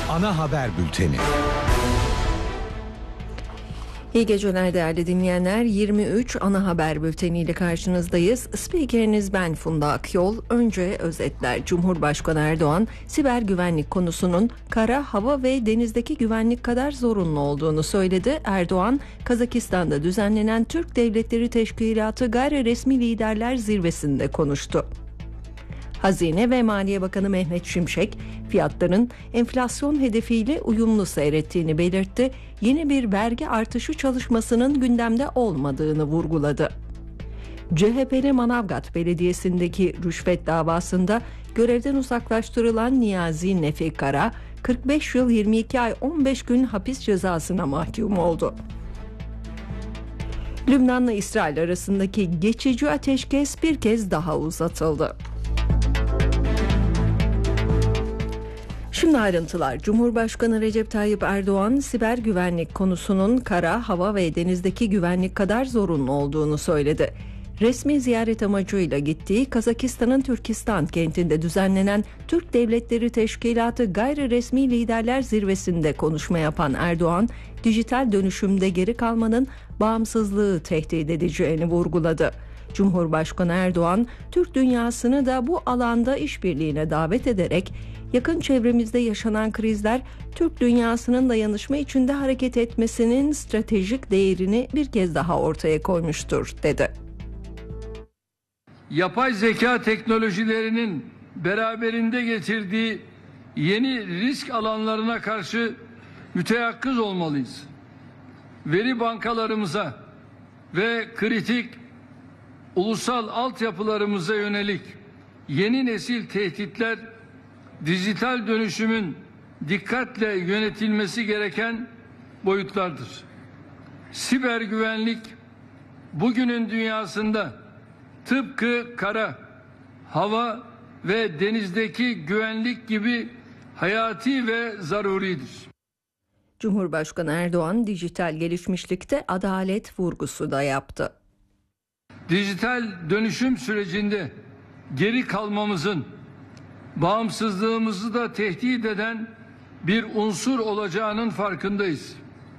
Ana haber bülteni. İyi geceler değerli dinleyenler. 23 ana haber bülteniyle karşınızdayız. Spikeriniz ben Funda Akyol. Önce özetler. Cumhurbaşkanı Erdoğan, siber güvenlik konusunun kara, hava ve denizdeki güvenlik kadar zorunlu olduğunu söyledi. Erdoğan, Kazakistan'da düzenlenen Türk Devletleri Teşkilatı Gayriresmi Liderler Zirvesi'nde konuştu. Hazine ve Maliye Bakanı Mehmet Şimşek, fiyatların enflasyon hedefiyle uyumlu seyrettiğini belirtti. Yeni bir vergi artışı çalışmasının gündemde olmadığını vurguladı. CHP'li Manavgat Belediyesi'ndeki rüşvet davasında görevden uzaklaştırılan Niyazi Nefi Kara, 45 yıl 22 ay 15 gün hapis cezasına mahkum oldu. Lübnan'la İsrail arasındaki geçici ateşkes bir kez daha uzatıldı. Şimdi ayrıntılar. Cumhurbaşkanı Recep Tayyip Erdoğan, siber güvenlik konusunun kara, hava ve denizdeki güvenlik kadar zorunlu olduğunu söyledi. Resmi ziyaret amacıyla gittiği Kazakistan'ın Türkistan kentinde düzenlenen Türk Devletleri Teşkilatı Gayriresmi Liderler Zirvesi'nde konuşma yapan Erdoğan, dijital dönüşümde geri kalmanın bağımsızlığı tehdit edeceğini vurguladı. Cumhurbaşkanı Erdoğan, Türk dünyasını da bu alanda işbirliğine davet ederek, yakın çevremizde yaşanan krizler Türk dünyasının dayanışma içinde hareket etmesinin stratejik değerini bir kez daha ortaya koymuştur, dedi. Yapay zeka teknolojilerinin beraberinde getirdiği yeni risk alanlarına karşı müteyakkız olmalıyız. Veri bankalarımıza ve kritik ulusal altyapılarımıza yönelik yeni nesil tehditler, dijital dönüşümün dikkatle yönetilmesi gereken boyutlardır. Siber güvenlik bugünün dünyasında tıpkı kara, hava ve denizdeki güvenlik gibi hayati ve zaruridir. Cumhurbaşkanı Erdoğan, dijital gelişmişlikte adalet vurgusu da yaptı. Dijital dönüşüm sürecinde geri kalmamızın bağımsızlığımızı da tehdit eden bir unsur olacağının farkındayız.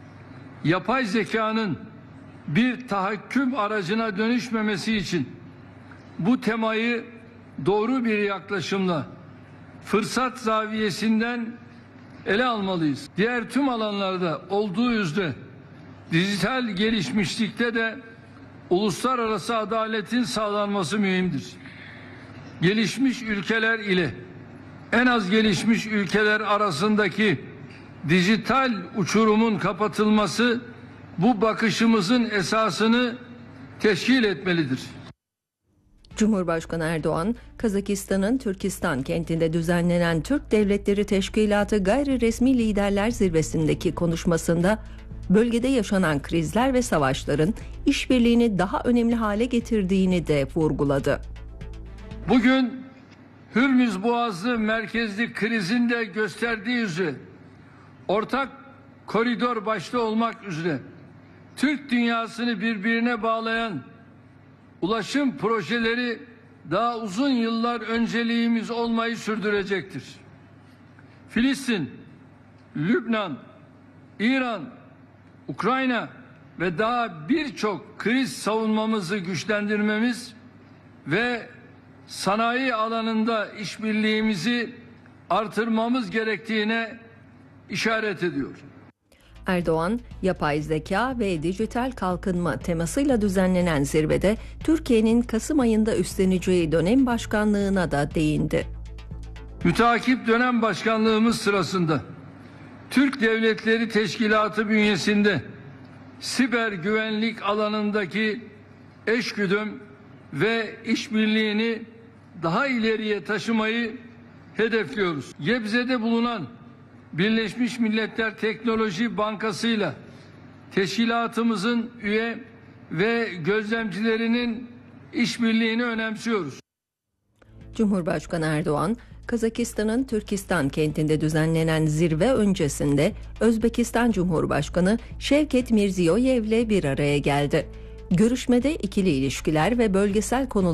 Yapay zekanın bir tahakküm aracına dönüşmemesi için bu temayı doğru bir yaklaşımla, fırsat zaviyesinden ele almalıyız. Diğer tüm alanlarda olduğu üzere dijital gelişmişlikte de uluslararası adaletin sağlanması mühimdir. Gelişmiş ülkeler ile en az gelişmiş ülkeler arasındaki dijital uçurumun kapatılması bu bakışımızın esasını teşkil etmelidir. Cumhurbaşkanı Erdoğan, Kazakistan'ın Türkistan kentinde düzenlenen Türk Devletleri Teşkilatı Gayriresmi Liderler Zirvesi'ndeki konuşmasında bölgede yaşanan krizler ve savaşların işbirliğini daha önemli hale getirdiğini de vurguladı. Bugün Hürmüz Boğazı merkezli krizin de gösterdiği üzere ortak koridor başta olmak üzere Türk dünyasını birbirine bağlayan ulaşım projeleri daha uzun yıllar önceliğimiz olmayı sürdürecektir. Filistin, Lübnan, İran, Ukrayna ve daha birçok kriz savunmamızı güçlendirmemiz ve sanayi alanında işbirliğimizi artırmamız gerektiğine işaret ediyor. Erdoğan, yapay zeka ve dijital kalkınma temasıyla düzenlenen zirvede Türkiye'nin Kasım ayında üstleneceği dönem başkanlığına da değindi. Müteakip dönem başkanlığımız sırasında Türk Devletleri Teşkilatı bünyesinde siber güvenlik alanındaki eşgüdüm ve işbirliğini daha ileriye taşımayı hedefliyoruz. Gebze'de bulunan Birleşmiş Milletler Teknoloji Bankası'yla teşkilatımızın üye ve gözlemcilerinin işbirliğini önemsiyoruz. Cumhurbaşkanı Erdoğan, Kazakistan'ın Türkistan kentinde düzenlenen zirve öncesinde Özbekistan Cumhurbaşkanı Şevket Mirziyoyev'le bir araya geldi. Görüşmede ikili ilişkiler ve bölgesel konular